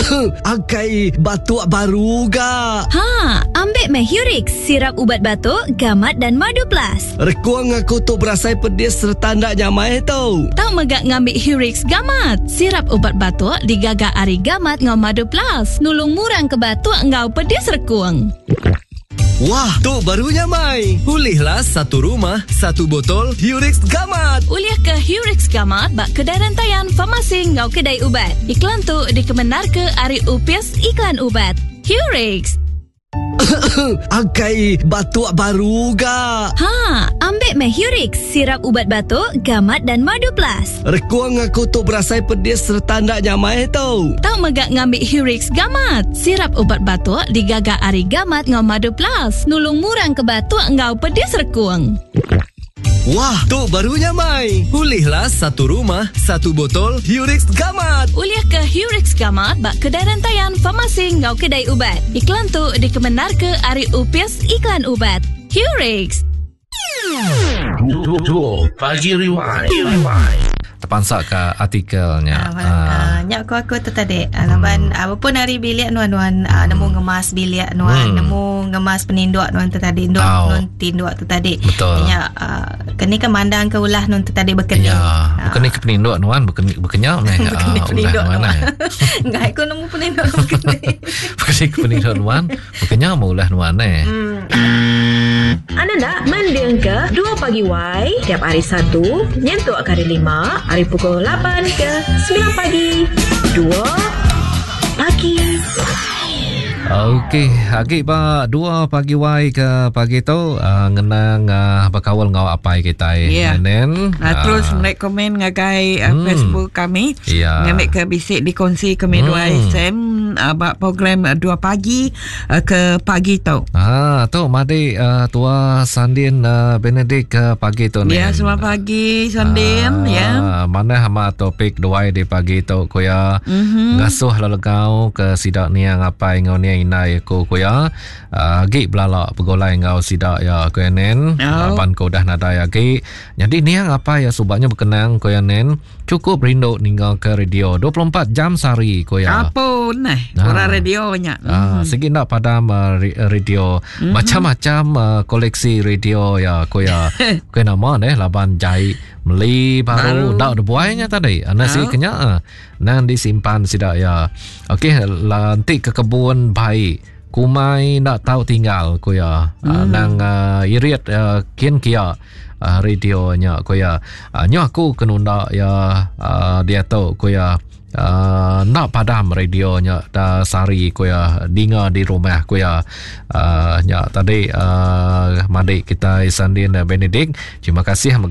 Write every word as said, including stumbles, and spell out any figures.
Akai batuk baru ga. Ha, ambil Mehurix, sirap ubat batuk, gamat dan madu plus. Rekuang aku tu berasai pedis serta ndak nyamai tau. Tahu megak ngambil Hurix gamat, sirap ubat batuk digagak ari gamat ngau madu plus. Nulung murang ke batuk ngau pedis rekuang. Wah, tu barunya Mai. Pulihlah satu rumah, satu botol Hurix Gamat. Uliah ke Hurix Gamat bak kedai rantaian farmasi ngau kedai ubat. Iklan tu dikemenar ke Ari Upias Iklan Ubat. Hurix. Akai batuk baru ga. Ha, ambil Mehurix, sirap ubat batuk, gamat dan madu plus. Rekuang aku tu berasai pedis serta ndak nyamai tau. Tahu megak ngambil Hurix gamat, sirap ubat batuk digagak ari gamat ngau madu plus. Nulung murang ke batuk ngau pedis rekuang. Wah, tu barunya Mai. Pulihlah satu rumah, satu botol Hurix Gamat. Uliah ke Hurix Gamat bak kedai rantaian farmasi ngau kedai ubat. Iklan tu dikemenar ke Ari Upias Iklan Ubat. Hurix. Pagi Rewind. Terpansak ke artikelnya. Ah, uh, nyak aku aku tertarik. Uh, laban hmm. apa pun hari bilik nuan-nuan uh, nemu ngemas bilik nuan, hmm. nemu ngemas peninduk nuan tertarik, nuan oh. nuan tinduk tertarik. Betul. Nyak uh, kini ke mandang ke ulah nuan tertarik berkening. Ya, uh. bukan ni ke peninduk nuan, bukan berkenyau ni. Bukan uh, peninduk nuan. Enggak aku nemu peninduk berkening. Bukan ni ke peninduk nuan, berkenyau mau ulah nuan ni. Hmm. Anda nak mendeng ke dua pagi Y tiap hari Sabtu nyentuk ke hari lima, hari pukul lapan ke sembilan pagi. Dua pagi. Okey, agi ba dua pagi Y ke pagi tu uh, ngenang uh, berkawal ngau apa kita yeah. Nen. Uh, terus uh, like komen ngagai uh, hmm. Facebook kami. Yeah. Ngambil ke bisik dikongsi ke Medua hmm. S M uh, bak program uh, dua pagi uh, ke pagi tu. Ah, tu madi uh, tua Sandin uh, Benedict ke pagi tu Nen. Ya, selamat pagi Sandin. Ah, ya. Mana hama topik dua di pagi tu koya mm-hmm. ngasuh lalagau ke sidak ni yang apa ngau ni inai ko koya uh, gi belala pegolai ngau sidak ya koya nen oh. ban ko dah nada ya gi jadi ni yang apa ya subaknya berkenang koya nen cukup rindu ninggal ke radio dua puluh empat jam sehari koya apa nah ora radionya ah mm. segi nak padam uh, radio mm-hmm. macam-macam uh, koleksi radio ya koya koya nama deh laban jai Meli baru dak ada buainya tadi. Ana si kenya nang disimpan sidak ya. Okey, lantik ke kebun baik. Kumai nak tahu tinggal ko ya. Hmm. Uh, nang uh, iriat uh, kian kia uh, radionya ko ya. Uh, nyo aku kenunda ya uh, dia tahu ko ya. Uh, nak padam radionya dah sari ko ya dinga di rumah ko ya uh, nya tadi uh, madi kita Sandin Benedict terima kasih